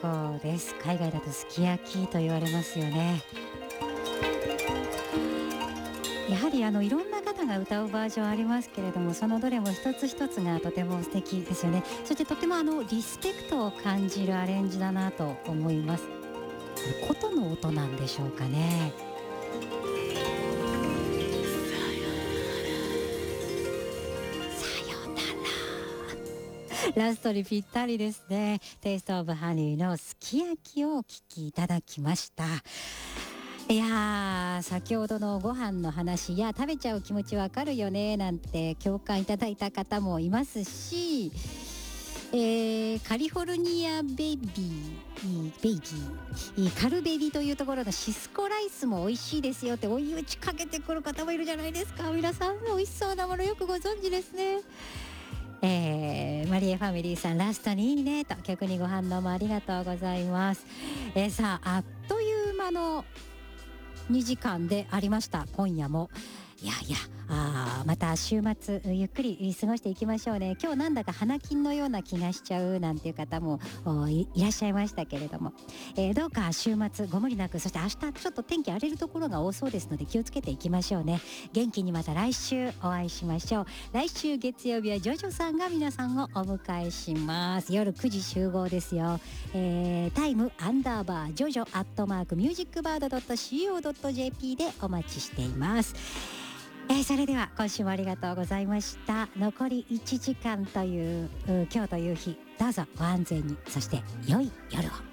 そうです。海外だとすき焼きと言われますよね。やはりいろんな方が歌うバージョンありますけれども、そのどれも一つ一つがとても素敵ですよね。そしてとてもリスペクトを感じるアレンジだなと思います。これ琴の音なんでしょうかね。さよなら。ラストにぴったりですね。テイストオブハニーのすき焼きをお聴きいただきました。いやー、先ほどのご飯の話、いや食べちゃう気持ちわかるよねなんて共感いただいた方もいますし、カリフォルニアベイビーカルベリというところのシスコライスも美味しいですよって追い打ちかけてくる方もいるじゃないですか。皆さん美味しそうなものよくご存知ですね。マリエファミリーさん、ラストにいいねと曲にご反応もありがとうございます。さあ、あっという間の2時間でありました。今夜もまた週末ゆっくり過ごしていきましょうね。今日なんだか花金のような気がしちゃうなんていう方も いらっしゃいましたけれども、どうか週末ご無理なく、そして明日ちょっと天気荒れるところが多そうですので気をつけていきましょうね。元気にまた来週お会いしましょう。来週月曜日はジョジョさんが皆さんをお迎えします。夜9時集合ですよ。タイム_ジョジョ@musicbird.co.jp でお待ちしています。それでは今週もありがとうございました。残り1時間という今日という日、どうぞご安全に、そして良い夜を。